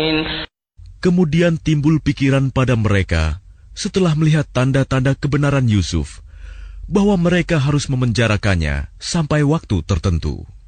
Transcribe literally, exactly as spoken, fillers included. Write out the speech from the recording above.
Kemudian timbul pikiran pada mereka setelah melihat tanda-tanda kebenaran Yusuf, bahwa mereka harus memenjarakannya sampai waktu tertentu.